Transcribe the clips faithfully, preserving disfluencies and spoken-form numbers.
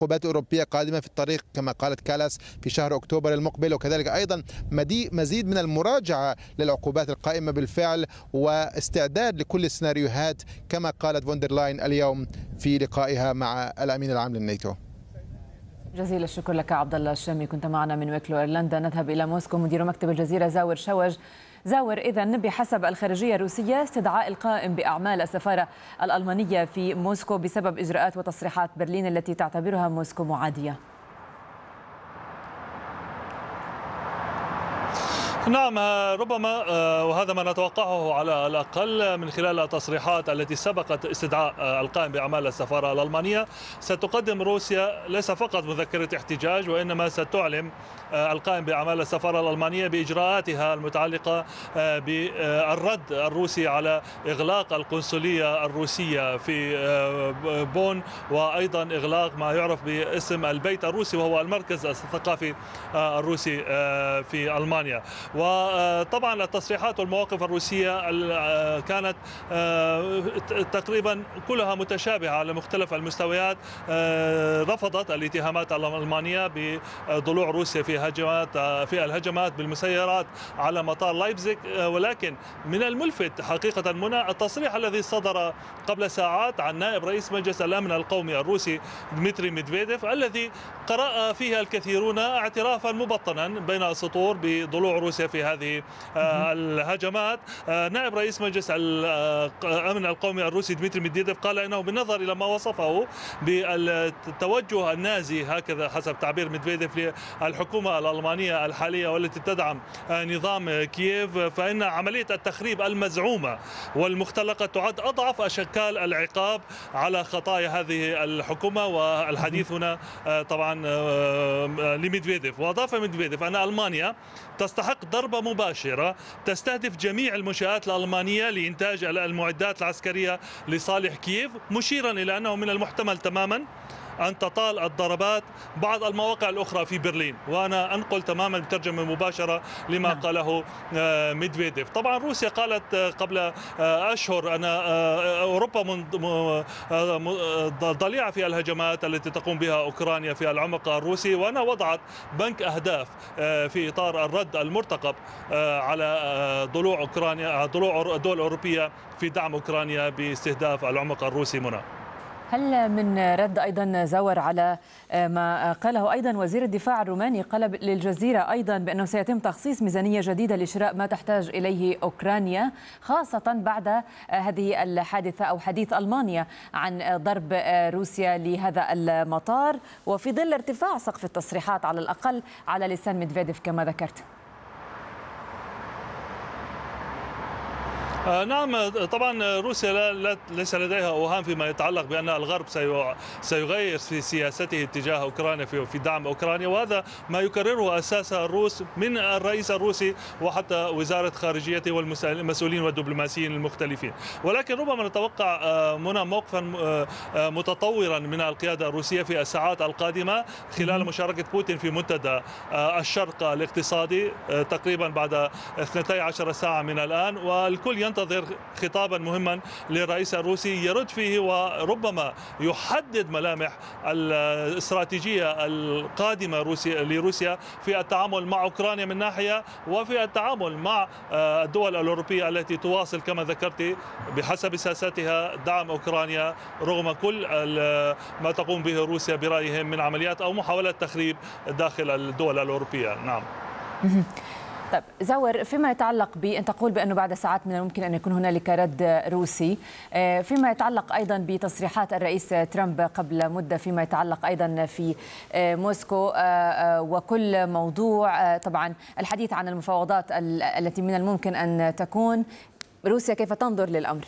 عقوبات أوروبية قادمة في الطريق كما قالت كالاس في شهر أكتوبر المقبل، وكذلك أيضا مزيد من المراجعة للعقوبات القائمة بالفعل واستعداد لكل السيناريوهات كما قالت فوندرلاين اليوم في لقائها مع الأمين العام للناتو. جزيل الشكر لك عبد الله الشامي، كنت معنا من ويكلو ايرلندا. نذهب إلى موسكو. مدير مكتب الجزيرة زاور شوج. زاور، إذن بحسب الخارجية الروسية استدعاء القائم بأعمال السفارة الألمانية في موسكو بسبب إجراءات وتصريحات برلين التي تعتبرها موسكو معادية. نعم، ربما وهذا ما نتوقعه على الأقل من خلال التصريحات التي سبقت استدعاء القائم بأعمال السفارة الألمانية. ستقدم روسيا ليس فقط مذكرة احتجاج، وإنما ستعلم القائم بأعمال السفارة الألمانية بإجراءاتها المتعلقة بالرد الروسي على إغلاق القنصلية الروسية في بون، وأيضا إغلاق ما يعرف باسم البيت الروسي وهو المركز الثقافي الروسي في ألمانيا. وطبعا التصريحات والمواقف الروسية كانت تقريبا كلها متشابهة على مختلف المستويات. رفضت الاتهامات الألمانية بضلوع روسيا في هجمات في الهجمات بالمسيرات على مطار لايبزيغ، ولكن من الملفت حقيقة منى التصريح الذي صدر قبل ساعات عن نائب رئيس مجلس الأمن القومي الروسي ديمتري ميدفيديف، الذي قرأ فيها الكثيرون اعترافا مبطنا بين السطور بضلوع روسيا في هذه الهجمات. نائب رئيس مجلس الأمن القومي الروسي ديمتري ميدفيديف قال إنه بالنظر إلى ما وصفه بالتوجه النازي، هكذا حسب تعبير ميدفيديف للحكومة الألمانية الحالية والتي تدعم نظام كييف، فإن عملية التخريب المزعومة والمختلقة تعد أضعف أشكال العقاب على خطايا هذه الحكومة. والحديث هنا طبعا لميدفيديف. وأضاف ميدفيديف أن ألمانيا تستحق ضربة مباشرة تستهدف جميع المنشآت الألمانية لإنتاج المعدات العسكرية لصالح كييف، مشيرا إلى أنه من المحتمل تماما أن تطال الضربات بعض المواقع الأخرى في برلين. وأنا أنقل تماما بترجمة مباشرة لما قاله ميدفيديف. طبعا روسيا قالت قبل أشهر أن أوروبا ضليعة في الهجمات التي تقوم بها أوكرانيا في العمق الروسي، وأنا وضعت بنك أهداف في إطار الرد المرتقب على ضلوع أوكرانيا ضلوع الدول الأوروبية في دعم أوكرانيا باستهداف العمق الروسي. منى، هل من رد أيضا زور على ما قاله أيضا وزير الدفاع الروماني؟ قال للجزيرة أيضا بأنه سيتم تخصيص ميزانية جديدة لشراء ما تحتاج إليه أوكرانيا، خاصة بعد هذه الحادثة أو حديث ألمانيا عن ضرب روسيا لهذا المطار، وفي ظل ارتفاع سقف التصريحات على الأقل على لسان ميدفيديف كما ذكرت. نعم، طبعا روسيا لا ليس لديها اوهام فيما يتعلق بان الغرب سيغير في سياسته تجاه اوكرانيا في دعم اوكرانيا، وهذا ما يكرره اساسا الروس من الرئيس الروسي وحتى وزاره خارجيته والمسؤولين والدبلوماسيين المختلفين. ولكن ربما نتوقع منى موقفا متطورا من القياده الروسيه في الساعات القادمه خلال مشاركه بوتين في منتدى الشرق الاقتصادي تقريبا بعد اثنتي عشرة ساعه من الان، والكل ينتظر خطابا مهما للرئيس الروسي يرد فيه وربما يحدد ملامح الاستراتيجية القادمة روسيا لروسيا في التعامل مع أوكرانيا من ناحية، وفي التعامل مع الدول الأوروبية التي تواصل كما ذكرت بحسب سياستها دعم أوكرانيا رغم كل ما تقوم به روسيا برأيهم من عمليات أو محاولة تخريب داخل الدول الأوروبية. نعم. طيب زاور، فيما يتعلق ب أن تقول بأنه بعد ساعات من الممكن أن يكون هنالك رد روسي، فيما يتعلق أيضا بتصريحات الرئيس ترامب قبل مدة فيما يتعلق أيضا في موسكو وكل موضوع طبعا الحديث عن المفاوضات التي من الممكن أن تكون، روسيا كيف تنظر للأمر؟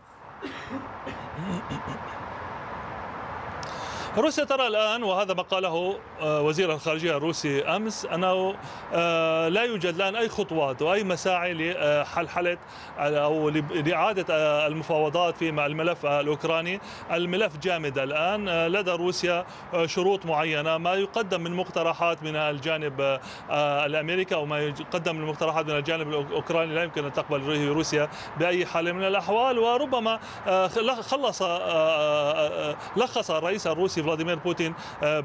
روسيا ترى الآن، وهذا ما قاله وزير الخارجية الروسي أمس، أنه لا يوجد الآن أي خطوات وأي مساعي لحلحلة أو لإعادة المفاوضات في الملف الأوكراني. الملف جامد الآن، لدى روسيا شروط معينة، ما يقدم من مقترحات من الجانب الأمريكي أو ما يقدم من مقترحات من الجانب الأوكراني لا يمكن أن تقبل روسيا بأي حال من الأحوال. وربما خلص لخص الرئيس الروسي فلاديمير بوتين